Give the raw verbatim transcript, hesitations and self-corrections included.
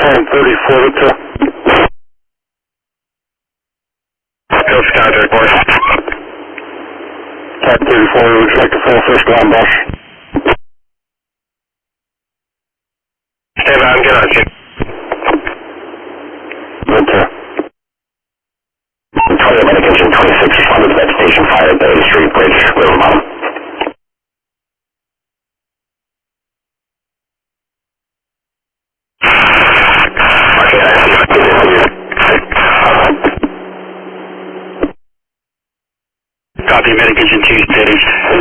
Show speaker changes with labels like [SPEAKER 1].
[SPEAKER 1] Calling thirty-four to two.
[SPEAKER 2] Coast Guard report.
[SPEAKER 1] Type thirty-four, would you like to full first ground bus?
[SPEAKER 2] Stand by, I'm good on you.
[SPEAKER 1] Good, sir.
[SPEAKER 2] twenty Atlantic Engine twenty-six responded to that station fire at Bay Street Bridge, River Bottom. Okay, I see. I see you. Copy, Atlantic Engine two, steady.